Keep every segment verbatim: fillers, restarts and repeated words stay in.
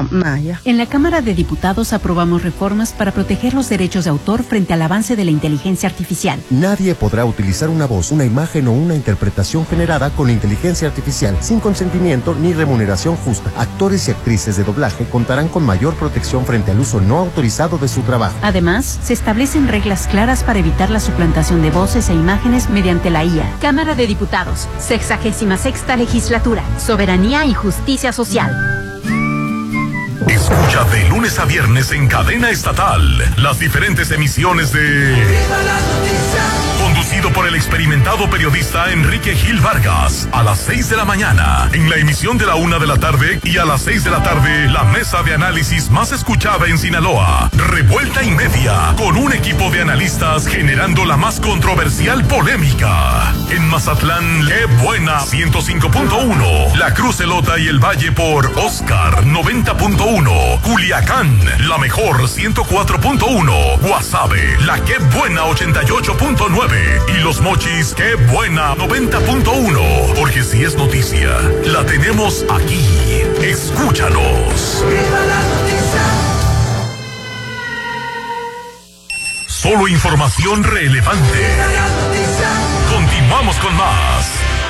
Maya. En la Cámara de Diputados aprobamos reformas para proteger los derechos de autor frente al avance de la inteligencia artificial. Nadie podrá utilizar una voz, una imagen o una interpretación generada con inteligencia artificial sin consentimiento ni remuneración justa. Actores y actrices de doblaje contarán con mayor protección frente al uso no autorizado de su trabajo. Además, se establecen reglas claras para evitar la suplantación de voces e imágenes mediante la I A. Cámara de Diputados, sexagésima sexta legislatura, soberanía y justicia social. Escucha de lunes a viernes en cadena estatal las diferentes emisiones de ¡Viva la noticia! Conducido por el experimentado periodista Enrique Gil Vargas, a las seis de la mañana, en la emisión de la una de la tarde, y a las seis de la tarde, la mesa de análisis más escuchada en Sinaloa, Revuelta y Media, con un equipo de analistas generando la más controversial polémica. En Mazatlán, ¡qué buena! ciento cinco punto uno, La Cruz Elota y el Valle por Oscar noventa punto uno, Culiacán, la mejor ciento cuatro punto uno, Guasave, la ¡qué buena! ochenta y ocho punto nueve y Los Mochis, ¡qué buena! noventa punto uno, porque si es noticia, la tenemos aquí. Escúchanos. ¡Viva la noticia! Solo información relevante. ¡Viva la noticia! Continuamos con más.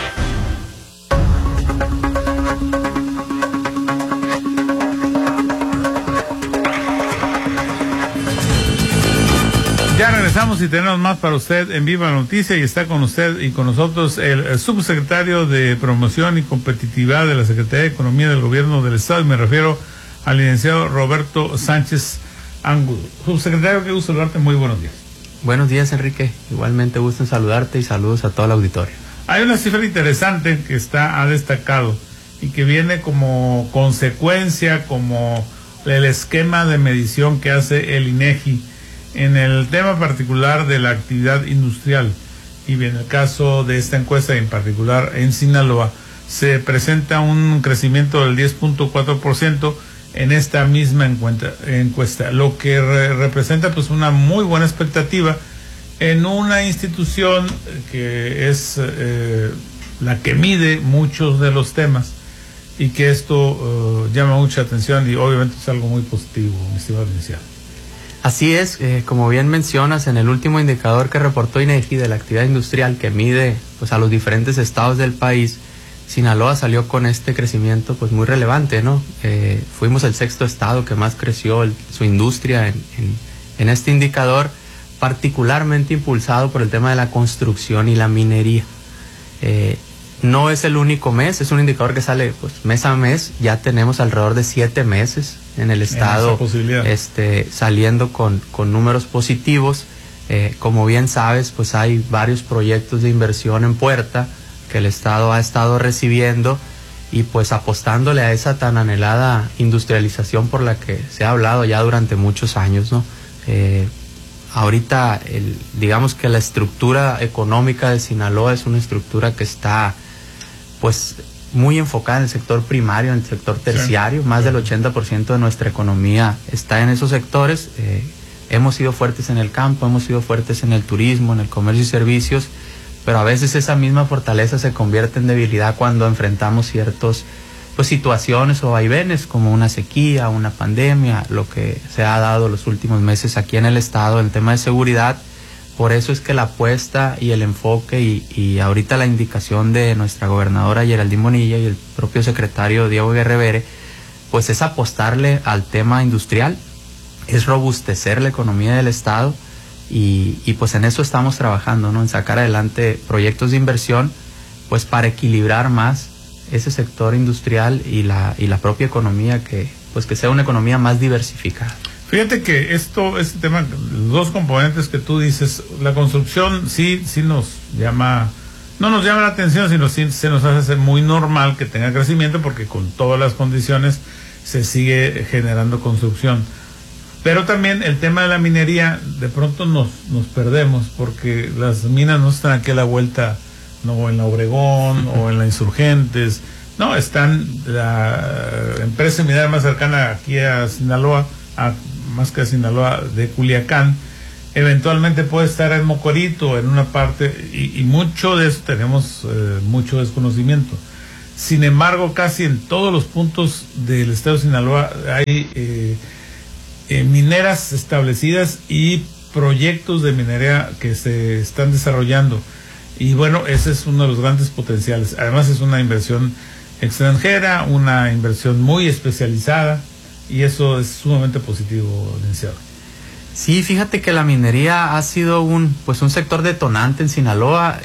Ya regresamos y tenemos más para usted en Viva la Noticia, y está con usted y con nosotros el, el subsecretario de Promoción y Competitividad de la Secretaría de Economía del Gobierno del Estado, y me refiero al licenciado Roberto Sánchez Angulo. Subsecretario, qué gusto saludarte, muy buenos días. Buenos días, Enrique, igualmente gusto en saludarte y saludos a todo el auditorio. Hay una cifra interesante que está ha destacado y que viene como consecuencia, como el esquema de medición que hace el INEGI en el tema particular de la actividad industrial, y en el caso de esta encuesta en particular en Sinaloa, se presenta un crecimiento del diez punto cuatro por ciento en esta misma encuesta, lo que re representa pues una muy buena expectativa en una institución que es eh, la que mide muchos de los temas, y que esto uh, llama mucha atención y obviamente es algo muy positivo, mi estimado licenciado. Así es, eh, como bien mencionas, en el último indicador que reportó INEGI de la actividad industrial, que mide pues a los diferentes estados del país, Sinaloa salió con este crecimiento pues muy relevante, ¿no? Eh, fuimos el sexto estado que más creció el, su industria en, en, en este indicador, particularmente impulsado por el tema de la construcción y la minería. Eh, no es el único mes, es un indicador que sale pues mes a mes. Ya tenemos alrededor de siete meses en el estado este, saliendo con, con números positivos. Eh, como bien sabes, pues hay varios proyectos de inversión en puerta que el estado ha estado recibiendo, y pues apostándole a esa tan anhelada industrialización por la que se ha hablado ya durante muchos años, ¿no? Eh, ahorita, el, digamos que la estructura económica de Sinaloa es una estructura que está pues muy enfocada en el sector primario, en el sector terciario. Sí, más sí. del ochenta por ciento de nuestra economía está en esos sectores. Eh, hemos sido fuertes en el campo, hemos sido fuertes en el turismo, en el comercio y servicios, pero a veces esa misma fortaleza se convierte en debilidad cuando enfrentamos ciertos pues situaciones o vaivenes, como una sequía, una pandemia, lo que se ha dado los últimos meses aquí en el estado, el tema de seguridad. Por eso es que la apuesta y el enfoque y, y ahorita la indicación de nuestra gobernadora Geraldine Bonilla y el propio secretario Diego Guerrevere, pues es apostarle al tema industrial, es robustecer la economía del estado, y, y pues en eso estamos trabajando, ¿no? En sacar adelante proyectos de inversión, pues para equilibrar más ese sector industrial y la, y la propia economía, que pues que sea una economía más diversificada. Fíjate que esto, este tema, los dos componentes que tú dices, la construcción sí, sí nos llama, no nos llama la atención, sino sí se nos hace muy normal que tenga crecimiento, porque con todas las condiciones se sigue generando construcción. Pero también el tema de la minería, de pronto nos, nos perdemos, porque las minas no están aquí a la vuelta, no en la Obregón o en la Insurgentes, no, están la empresa minera más cercana aquí a Sinaloa, a, más que a Sinaloa, de Culiacán, eventualmente puede estar en Mocorito, en una parte, y, y mucho de eso tenemos eh, mucho desconocimiento. Sin embargo, casi en todos los puntos del estado de Sinaloa hay eh, eh, mineras establecidas y proyectos de minería que se están desarrollando. Y bueno, ese es uno de los grandes potenciales. Además es una inversión extranjera, una inversión muy especializada, y eso es sumamente positivo, licenciado. Sí, fíjate que la minería ha sido un pues un sector detonante en Sinaloa.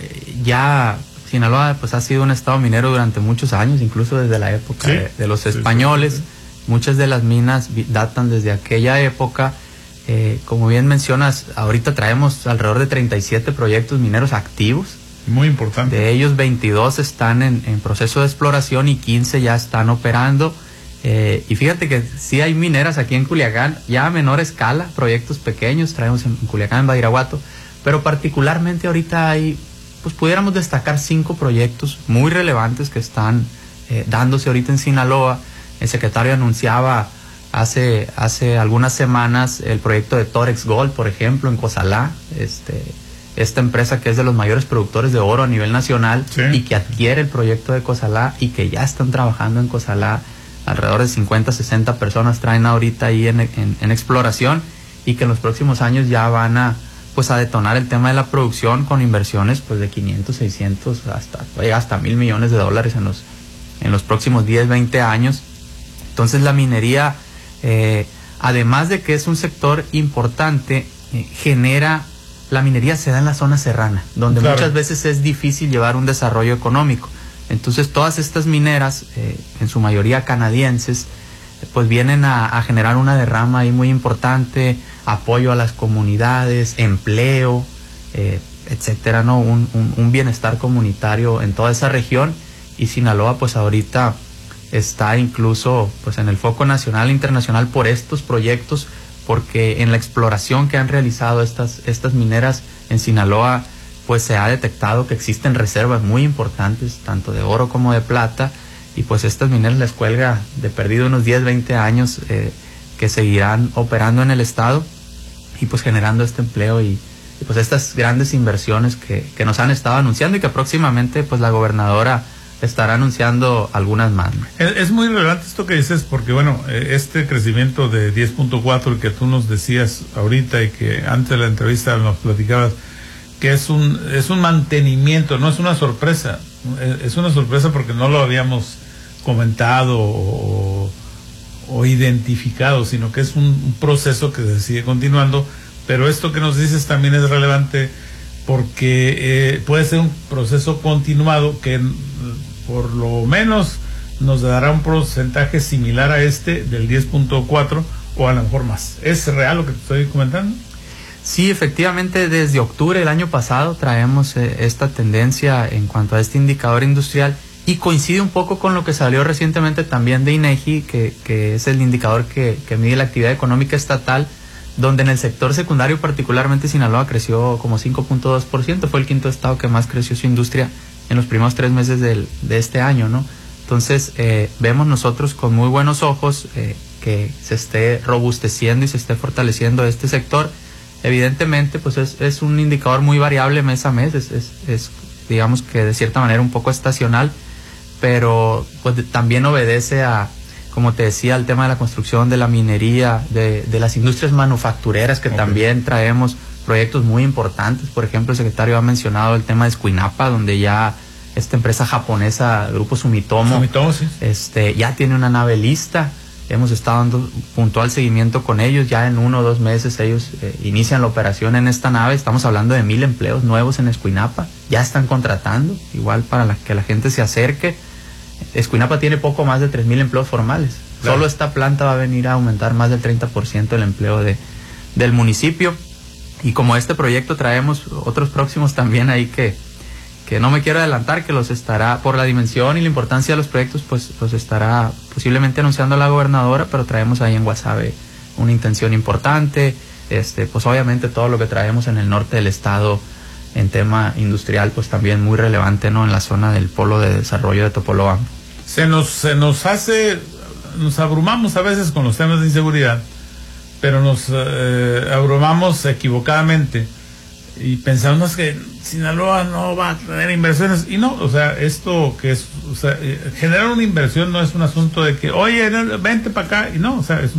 Ya Sinaloa pues ha sido un estado minero durante muchos años, incluso desde la época ¿Sí? de, de los españoles. Sí, sí, sí. Muchas de las minas datan desde aquella época. Eh, como bien mencionas, ahorita traemos alrededor de treinta y siete proyectos mineros activos. Muy importante. De ellos veintidós están en, en proceso de exploración y quince ya están operando. Eh, y fíjate que sí hay mineras aquí en Culiacán, ya a menor escala, proyectos pequeños, traemos en, en Culiacán, en Badiraguato, pero particularmente ahorita hay, pues pudiéramos destacar cinco proyectos muy relevantes que están eh, dándose ahorita en Sinaloa. El secretario anunciaba hace, hace algunas semanas el proyecto de Torex Gold, por ejemplo, en Cozalá, este, esta empresa que es de los mayores productores de oro a nivel nacional, sí. y que adquiere el proyecto de Cozalá y que ya están trabajando en Cozalá. Alrededor de cincuenta, sesenta personas traen ahorita ahí en, en, en exploración, y que en los próximos años ya van a pues a detonar el tema de la producción con inversiones pues de quinientos, seiscientos, hasta hasta mil millones de dólares en los en los próximos diez, veinte años. Entonces la minería, eh, además de que es un sector importante, eh, genera, la minería se da en la zona serrana, donde claro. muchas veces es difícil llevar un desarrollo económico. Entonces todas estas mineras, eh, en su mayoría canadienses, pues vienen a, a generar una derrama ahí muy importante, apoyo a las comunidades, empleo, eh, etcétera, ¿no? Un, un, un bienestar comunitario en toda esa región. Y Sinaloa pues ahorita está incluso pues en el foco nacional e internacional por estos proyectos, porque en la exploración que han realizado estas, estas mineras en Sinaloa, pues se ha detectado que existen reservas muy importantes, tanto de oro como de plata, y pues estas mineras les cuelga de perdido unos diez, veinte años eh, que seguirán operando en el estado y pues generando este empleo y, y pues estas grandes inversiones que, que nos han estado anunciando, y que próximamente pues la gobernadora estará anunciando algunas más. Es, es muy relevante esto que dices, porque bueno, este crecimiento de diez punto cuatro que tú nos decías ahorita y que antes de la entrevista nos platicabas, que es un es un mantenimiento, no es una sorpresa, es una sorpresa porque no lo habíamos comentado o, o identificado, sino que es un, un proceso que se sigue continuando. Pero esto que nos dices también es relevante porque eh, puede ser un proceso continuado que por lo menos nos dará un porcentaje similar a este del diez punto cuatro o a lo mejor más. ¿Es real lo que te estoy comentando? Sí, efectivamente, desde octubre del año pasado traemos eh, esta tendencia en cuanto a este indicador industrial, y coincide un poco con lo que salió recientemente también de INEGI, que, que es el indicador que, que mide la actividad económica estatal, donde en el sector secundario, particularmente Sinaloa, creció como cinco punto dos por ciento, fue el quinto estado que más creció su industria en los primeros tres meses del, de este año, ¿no? Entonces, eh, vemos nosotros con muy buenos ojos eh, que se esté robusteciendo y se esté fortaleciendo este sector. Evidentemente, pues es, es un indicador muy variable mes a mes, es, es, es digamos que de cierta manera un poco estacional, pero pues de, también obedece a, como te decía, al tema de la construcción, de la minería, de, de las industrias manufactureras, que okay. también traemos proyectos muy importantes. Por ejemplo, el secretario ha mencionado el tema de Escuinapa, donde ya esta empresa japonesa, Grupo Sumitomo, Sumitomo sí. este, ya tiene una nave lista. Hemos estado dando puntual seguimiento con ellos. Ya en uno o dos meses ellos eh, inician la operación en esta nave. Estamos hablando de mil empleos nuevos en Escuinapa. Ya están contratando, igual para la, que la gente se acerque. Escuinapa tiene poco más de tres mil empleos formales. Claro. Solo esta planta va a venir a aumentar más del treinta por ciento del empleo de, del municipio. Y como este proyecto traemos otros próximos también ahí que, que no me quiero adelantar, que los estará, por la dimensión y la importancia de los proyectos, pues los estará posiblemente anunciando la gobernadora, pero traemos ahí en Guasave una intención importante. Este, pues obviamente todo lo que traemos en el norte del estado en tema industrial, pues también muy relevante, ¿no? En la zona del polo de desarrollo de Topolobampo. Se nos, se nos hace, nos abrumamos a veces con los temas de inseguridad, pero nos eh, abrumamos equivocadamente. y pensamos que Sinaloa no va a tener inversiones, y no, o sea, esto que es, o sea, generar una inversión no es un asunto de que, oye, vente para acá, y no, o sea, es